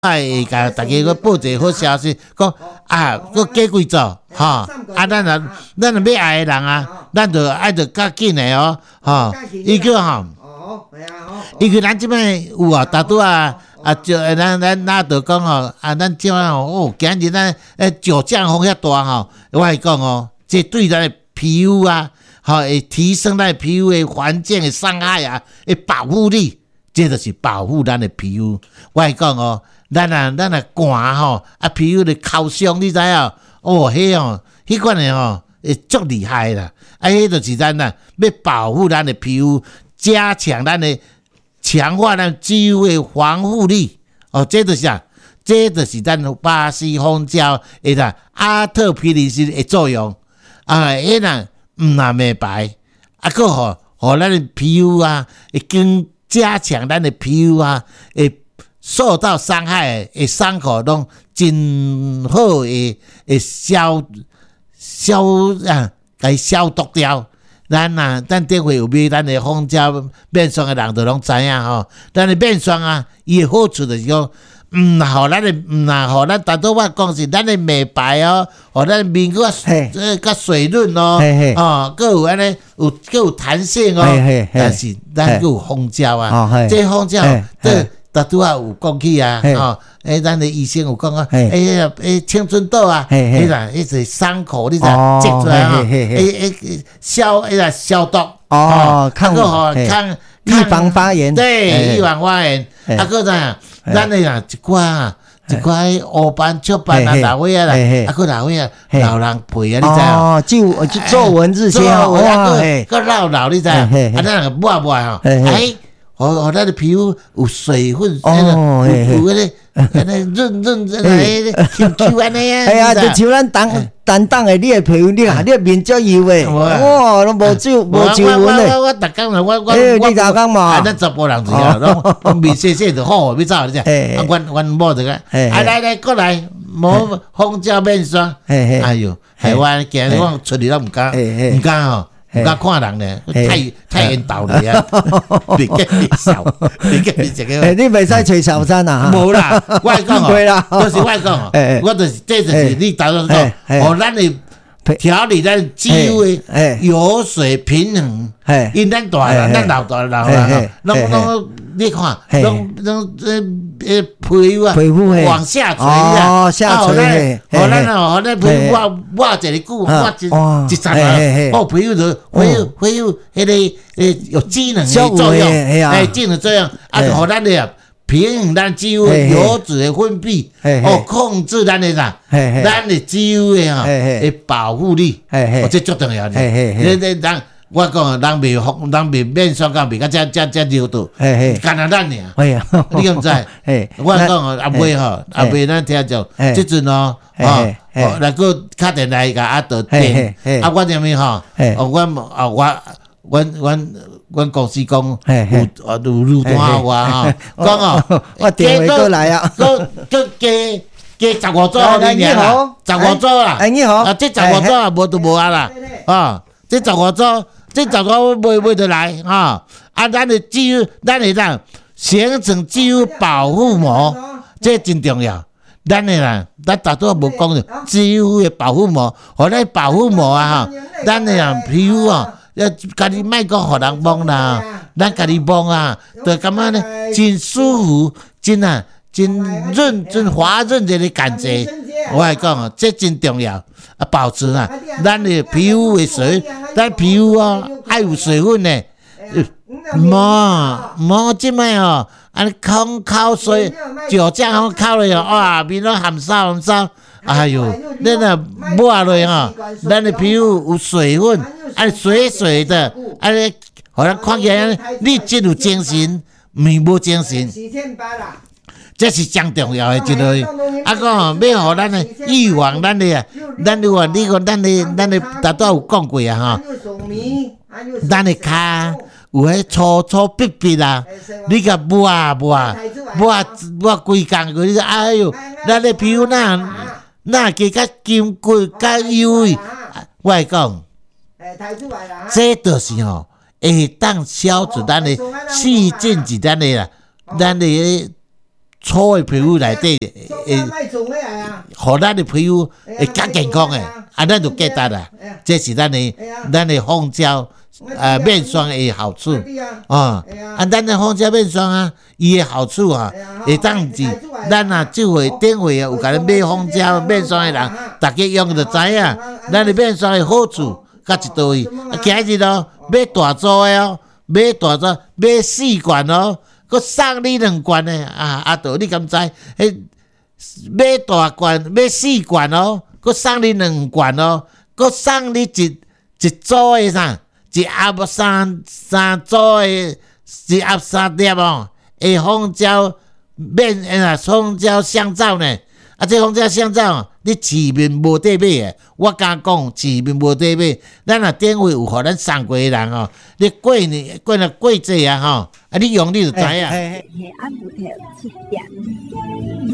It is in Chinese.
会甲大家个报一个好消息，讲个加几组吼，咱若要爱的人啊，咱就爱着较紧的哦，吼，伊叫吼，伊叫咱即摆有啊，大拄就咱就讲吼，咱即摆吼，今日咱九降风遐大吼，我来讲哦，这对咱的皮肤啊，吼，会提升咱的皮肤的环境的伤害啊，会保护力，这就是保护咱的皮肤。我来讲哦。咱寒吼，皮肤的烤伤，你知影？迄迄款的吼，会足厉害啦！迄就是咱要保护咱的皮肤，加强强化咱肌肤的防护力。这就是这就是咱巴西蜂胶的阿特皮里斯的作用。迄若毋若美白，个互咱的皮肤啊，会更加强咱的皮肤啊，会。受到伤害的伤口拢真好会消毒掉。咱顶回有买咱的蜂胶面霜的人就拢知影吼。咱的面霜啊，伊的好处就是讲，互咱大多我讲是咱的美白哦，互咱面较水润哦，佮有安尼有弹性哦。但是咱佮有蜂胶啊，这蜂胶大拄有讲起啊，咱的医生有讲啊，青春痘啊，迄个伤口你知积出来啊，消毒抗预防发炎， 对，预防发炎。个咱一寡黑斑、雀斑啊、老尾啊啦，个老尾啊，老人皮啊，你知影？ 就皱纹日些哇，个老你知影？咱抹吼，互咱的皮肤有水分，有迄个润Q 安尼啊。 就像咱当的你的皮肤，你的面足油的，哇，拢无皱纹的。 我逐工啦， 你逐工嘛？ 咱查甫人是啊，拢面细细就好，要走你知？阮某这个，来过来，抹蜂胶面霜。哎哟，害我今日我出去都毋敢吼。唔敢看人呢，太缘投了啊！别跟你笑，别跟你这个。 你袂使吹小三啊？ 无啦，我讲对啦， 就是我讲我就是这就是你头先讲，互咱的调理咱肌肤的油水平衡。因咱大人，咱老人，拢你看，拢皮肤啊往下垂啊， 下垂。 互咱皮肤抹一个久，抹一层啊，皮肤就恢复迄个有机能的作用，机能作用互咱的平衡咱肌肤油脂的分泌，控制咱的肌肤的保护力，这足重要的。我讲人袂面霜甲袂甲遮流度，干那咱尔，你敢知？我讲阿妹吼，阿妹咱听着，即阵哦，来个敲电来甲倒电，我踮咪吼，阮公司讲有路段我吼，讲哦， 我电话过来啊， 加15组你尔，15组啦， 你好， 这15组啊，无就无啊啦，这15组。这怎个买得来啊？咱的肌肤，咱会当形成肌肤保护膜，这真重要。咱的啦，咱大多无讲的肌肤的保护膜，互咱保护膜啊，咱的皮肤啊，要家己莫讲互人摸啦，咱家己摸啊，就感觉呢，真舒服，真润、真滑润的感觉。我来讲啊，这真重要保持啊，咱的皮肤的水，咱皮肤啊爱有水分呢。莫即摆哦，口水就这样口了哦，哇，面都含沙。哎哟，咱若抹落吼，咱的皮肤有水分，水的，互咱看起来你真有精神，无精神。这是真重要的一个，讲要互咱的预防咱的，如果你讲咱的大多有讲过啊咱的骹有迄粗逼啊，你甲抹规工你说哎哟，咱的皮肤那加较金贵较优美，我来讲，这就是吼会当消除咱的细菌，是咱的粗的皮肤内底互咱的皮肤会较健康诶，咱就记得啦。这是咱的蜂胶面霜的好处咱的蜂胶面霜啊，伊的好处会当是咱这回顶回有甲咱买蜂胶面霜的人，大家用就知影，咱的面霜的好处甲一倒位。今日买大组的买大组买4罐佮送你2罐的阿道，你敢知？买大罐买4罐佮送你2罐佮送你一组的啥？一盒三组的，一盒3粒蜂胶蜂胶香皂呢？这蜂胶香皂你市面无得买的，我敢讲市面无得买。咱顶位有互咱送过的人你过节你用你就知影。